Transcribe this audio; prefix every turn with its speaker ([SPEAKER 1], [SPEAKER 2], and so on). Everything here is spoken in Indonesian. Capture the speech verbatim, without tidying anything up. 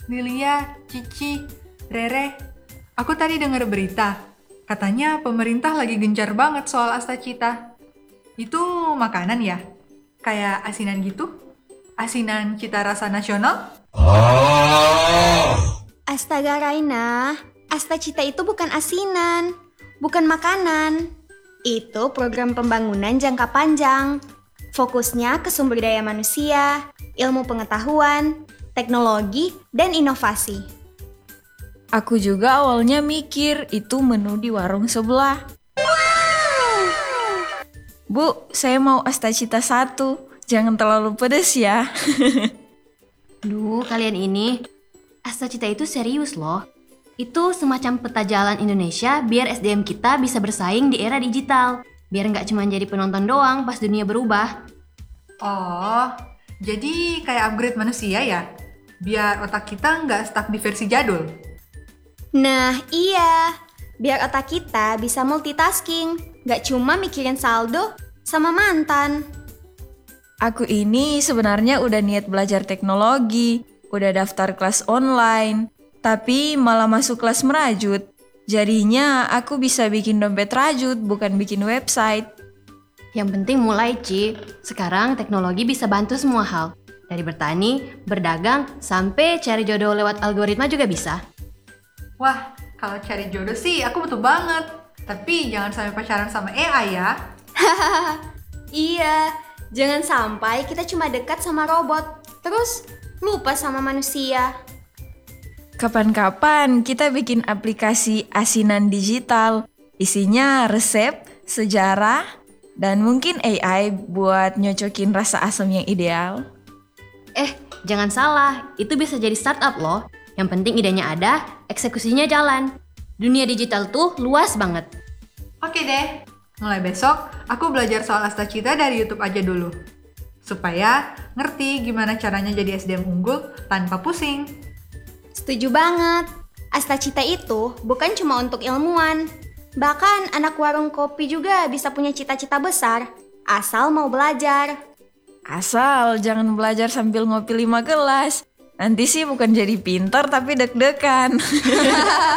[SPEAKER 1] Lilia, Cici, Rere, aku tadi dengar berita. Katanya pemerintah lagi gencar banget soal Astacita. Itu makanan ya? Kayak asinan gitu? Asinan cita rasa nasional?
[SPEAKER 2] Astaga Raina, Astacita itu bukan asinan, bukan makanan. Itu program pembangunan jangka panjang. Fokusnya ke sumber daya manusia, ilmu pengetahuan, teknologi, dan inovasi.
[SPEAKER 3] Aku juga awalnya mikir itu menu di warung sebelah. Bu, saya mau Astacita satu. Jangan terlalu pedas ya.
[SPEAKER 4] Duh, kalian ini. Astacita itu serius loh. Itu semacam peta jalan Indonesia biar S D M kita bisa bersaing di era digital. Biar nggak cuma jadi penonton doang pas dunia berubah.
[SPEAKER 1] Oh, jadi kayak upgrade manusia ya? Biar otak kita nggak stuck di versi jadul.
[SPEAKER 2] Nah iya, biar otak kita bisa multitasking, gak cuma mikirin saldo sama mantan.
[SPEAKER 3] Aku ini sebenarnya udah niat belajar teknologi, udah daftar kelas online, tapi malah masuk kelas merajut. Jadinya aku bisa bikin dompet rajut, bukan bikin website.
[SPEAKER 4] Yang penting mulai, Ci. Sekarang teknologi bisa bantu semua hal. Dari bertani, berdagang, sampai cari jodoh lewat algoritma juga bisa.
[SPEAKER 1] Wah, kalau cari jodoh sih aku butuh banget. Tapi jangan sampai pacaran sama A I ya.
[SPEAKER 2] Iya, jangan sampai kita cuma dekat sama robot, terus lupa sama manusia.
[SPEAKER 3] Kapan-kapan kita bikin aplikasi asinan digital. Isinya resep, sejarah, dan mungkin A I buat nyocokin rasa asam yang ideal.
[SPEAKER 4] Eh, jangan salah. Itu bisa jadi startup loh. Yang penting idenya ada, eksekusinya jalan. Dunia digital tuh luas banget.
[SPEAKER 1] Oke deh, mulai besok aku belajar soal Astacita dari YouTube aja dulu. Supaya ngerti gimana caranya jadi S D M unggul tanpa pusing.
[SPEAKER 2] Setuju banget. Astacita itu bukan cuma untuk ilmuwan. Bahkan anak warung kopi juga bisa punya cita-cita besar, asal mau belajar.
[SPEAKER 3] Asal jangan belajar sambil ngopi lima gelas. Nanti sih bukan jadi pintar tapi deg-degan.